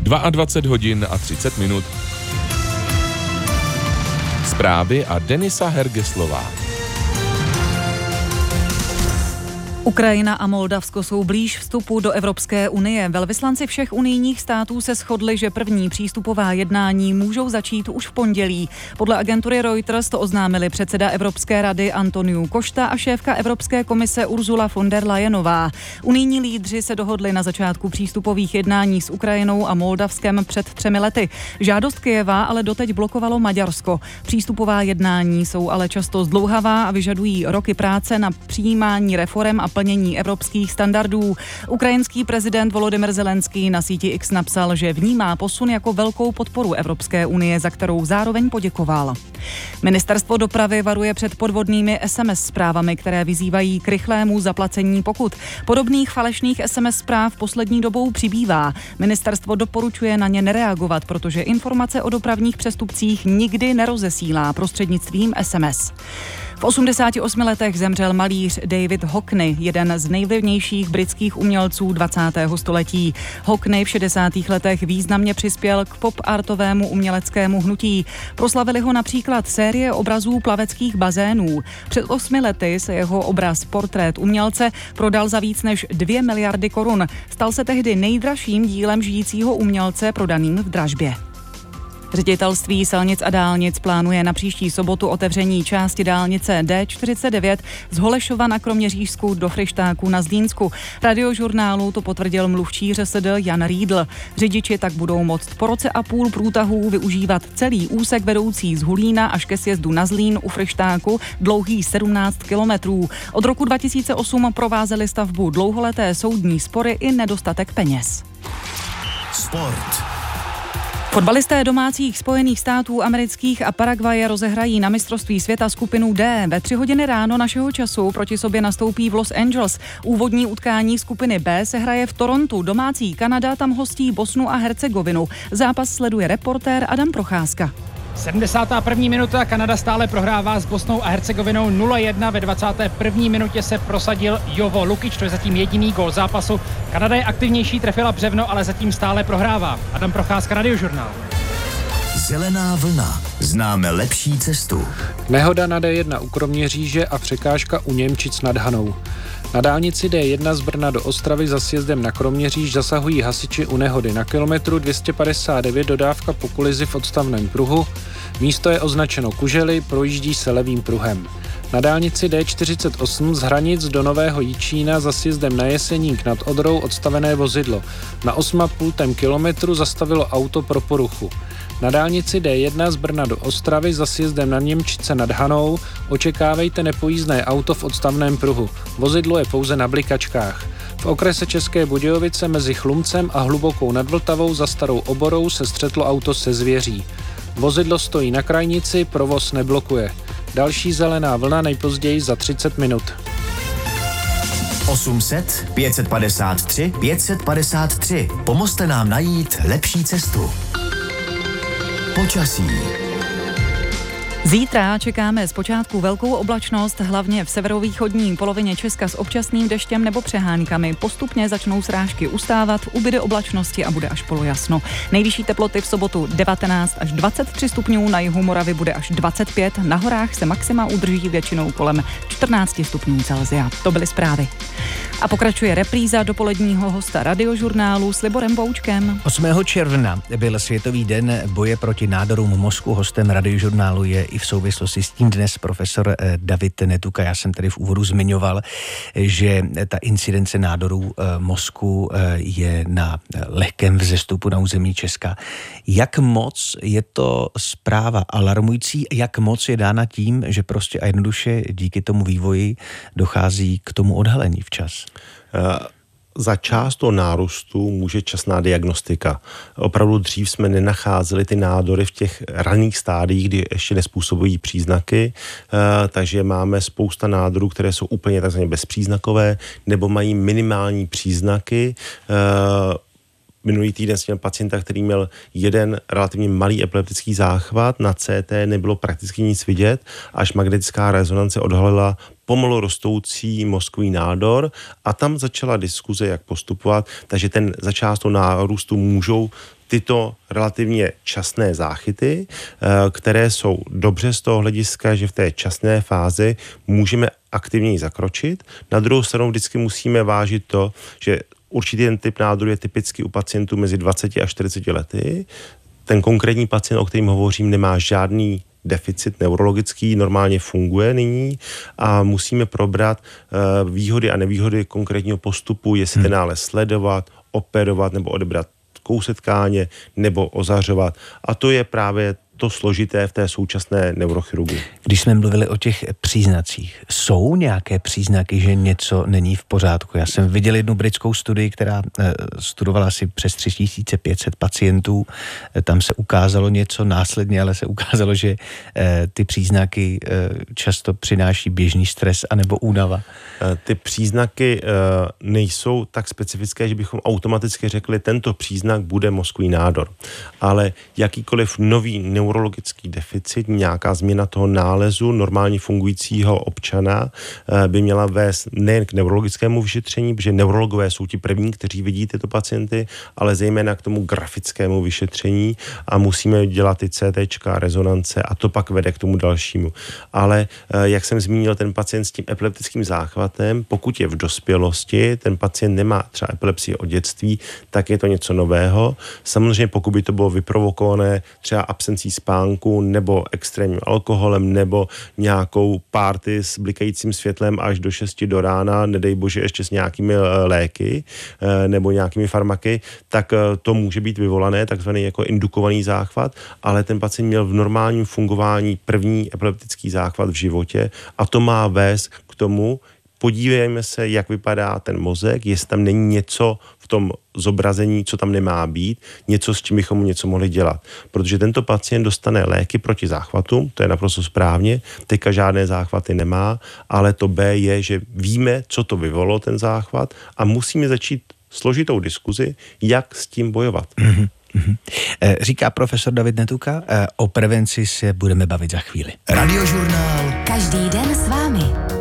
22 hodin a 30 minut. Zprávy a Denisa Hergeslová. Ukrajina a Moldavsko jsou blíž vstupu do Evropské unie. Velvyslanci všech unijních států se shodli, že první přístupová jednání můžou začít už v pondělí. Podle agentury Reuters to oznámili předseda Evropské rady Antonio Costa a šéfka Evropské komise Ursula von der Leyenová. Unijní lídři se dohodli na začátku přístupových jednání s Ukrajinou a Moldavskem před 3 lety. Žádost Kyjeva ale doteď blokovalo Maďarsko. Přístupová jednání jsou ale často zdlouhavá a vyžadují roky práce na přijímání reforem a plnění evropských standardů. Ukrajinský prezident Volodymyr Zelenský na síti X napsal, že vnímá posun jako velkou podporu Evropské unie, za kterou zároveň poděkoval. Ministerstvo dopravy varuje před podvodnými SMS zprávami, které vyzývají k rychlému zaplacení pokut. Podobných falešných SMS zpráv poslední dobou přibývá. Ministerstvo doporučuje na ně nereagovat, protože informace o dopravních přestupcích nikdy nerozesílá prostřednictvím SMS. V 88 letech zemřel malíř David Hockney, jeden z nejvlivnějších britských umělců 20. století. Hockney v 60. letech významně přispěl k pop-artovému uměleckému hnutí. Proslavili ho například série obrazů plaveckých bazénů. Před 8 lety se jeho obraz Portrét umělce prodal za víc než 2 miliardy korun. Stal se tehdy nejdražším dílem žijícího umělce prodaným v dražbě. Ředitelství silnic a dálnic plánuje na příští sobotu otevření části dálnice D49 z Holešova na Kroměřížsku do Fryštáku na Zlínsku. Radiožurnálu to potvrdil mluvčí ŘSD Jan Riedl. Řidiči tak budou moct po roce a půl průtahů využívat celý úsek vedoucí z Hulína až ke sjezdu na Zlín u Fryštáku, dlouhý 17 kilometrů. Od roku 2008 provázely stavbu dlouholeté soudní spory i nedostatek peněz. Sport. Fotbalisté domácích Spojených států amerických a Paraguaje rozehrají na mistrovství světa skupinu D. Ve 3 hodiny ráno našeho času proti sobě nastoupí v Los Angeles. Úvodní utkání skupiny B se hraje v Torontu. Domácí Kanada tam hostí Bosnu a Hercegovinu. Zápas sleduje reportér Adam Procházka. 71. minuta, Kanada stále prohrává s Bosnou a Hercegovinou 0-1. Ve 21. minutě se prosadil Jovo Lukič, to je zatím jediný gól zápasu. Kanada je aktivnější, trefila břevno, ale zatím stále prohrává. Adam Procházka, Radiožurnál. Zelená vlna. Známe lepší cestu. Nehoda na D1 u Kroměříže a překážka u Němčic nad Hanou. Na dálnici D1 z Brna do Ostravy za sjezdem na Kroměříž zasahují hasiči u nehody. Na kilometru 259 dodávka po kolizi v odstavném pruhu. Místo je označeno kužely, projíždí se levým pruhem. Na dálnici D48 z Hranic do Nového Jičína za sjezdem na Jeseník nad Odrou odstavené vozidlo. Na 8,5 kilometru zastavilo auto pro poruchu. Na dálnici D1 z Brna do Ostravy za sjezdem na Němčice nad Hanou očekávejte nepojízdné auto v odstavném pruhu. Vozidlo je pouze na blikačkách. V okrese České Budějovice mezi Chlumcem a Hlubokou nad Vltavou za Starou Oborou se střetlo auto se zvěří. Vozidlo stojí na krajnici, provoz neblokuje. Další zelená vlna nejpozději za 30 minut. 800 553 553. Pomozte nám najít lepší cestu. Počasí. Zítra čekáme zpočátku velkou oblačnost, hlavně v severovýchodní polovině Česka s občasným deštěm nebo přehánkami. Postupně začnou srážky ustávat, ubyde oblačnosti a bude až polojasno. Nejvyšší teploty v sobotu 19 až 23 stupňů, na jihu Moravy bude až 25, na horách se maxima udrží většinou kolem 14 stupňů Celsia. To byly zprávy. A pokračuje repríza dopoledního hosta Radiožurnálu s Liborem Boučkem. 8. června byl Světový den boje proti nádorům mozku. Hostem Radiožurnálu je i v souvislosti s tím dnes profesor David Netuka. Já jsem tady v úvodu zmiňoval, že ta incidence nádorů mozku je na lehkém vzestupu na území Česka. Jak moc je to zpráva alarmující, jak moc je dána tím, že prostě a jednoduše díky tomu vývoji dochází k tomu odhalení včas? Za část toho nárůstu může časná diagnostika. Opravdu dřív jsme nenacházeli ty nádory v těch raných stádiích, kdy ještě nespůsobují příznaky, takže máme spousta nádorů, které jsou úplně takzvaně bezpříznakové nebo mají minimální příznaky. Minulý týden jsem měl pacienta, který měl jeden relativně malý epileptický záchvat, na CT nebylo prakticky nic vidět, až magnetická rezonance odhalila pomalu rostoucí mozkový nádor a tam začala diskuze, jak postupovat, takže ten začást toho nárůstu můžou tyto relativně časné záchyty, které jsou dobře z toho hlediska, že v té časné fázi můžeme aktivněji zakročit. Na druhou stranu vždycky musíme vážit to, že určitý ten typ nádoru je typicky u pacientů mezi 20 a 40 lety. Ten konkrétní pacient, o kterém hovořím, nemá žádný deficit neurologický, normálně funguje nyní a musíme probrat výhody a nevýhody konkrétního postupu, jestli ten nález sledovat, operovat nebo odebrat kousek tkáně nebo ozařovat. A to je právě to složité v té současné neurochirurgii. Když jsme mluvili o těch příznacích, jsou nějaké příznaky, že něco není v pořádku? Já jsem viděl jednu britskou studii, která studovala asi přes 3500 pacientů. Tam se ukázalo něco následně, ale se ukázalo, že ty příznaky často přináší běžný stres anebo únava. Ty příznaky nejsou tak specifické, že bychom automaticky řekli, tento příznak bude mozkový nádor. Ale jakýkoliv nový neurologický deficit, nějaká změna toho nálezu normálně fungujícího občana by měla vést nejen k neurologickému vyšetření, protože neurologové jsou ti první, kteří vidí tyto pacienty, ale zejména k tomu grafickému vyšetření a musíme dělat ty CTčka, rezonance a to pak vede k tomu dalšímu. Ale jak jsem zmínil, ten pacient s tím epileptickým záchvatem, pokud je v dospělosti, ten pacient nemá třeba epilepsii od dětství, tak je to něco nového. Samozřejmě pokud by to bylo vyprovokované třeba absencí spánku nebo extrémním alkoholem nebo nějakou party s blikajícím světlem až do 6 do rána, nedej bože ještě s nějakými léky nebo nějakými farmaky, tak to může být vyvolané, takzvaný jako indukovaný záchvat, ale ten pacient měl v normálním fungování první epileptický záchvat v životě a to má vést k tomu, podívejme se, jak vypadá ten mozek, jestli tam není něco v tom zobrazení, co tam nemá být, něco, s čím bychom mu něco mohli dělat. Protože tento pacient dostane léky proti záchvatům, to je naprosto správně, teďka žádné záchvaty nemá, ale to B je, že víme, co to vyvolalo ten záchvat a musíme začít složitou diskuzi, jak s tím bojovat. Říká profesor David Netuka, o prevenci se budeme bavit za chvíli. Radiožurnál. Každý den s vámi.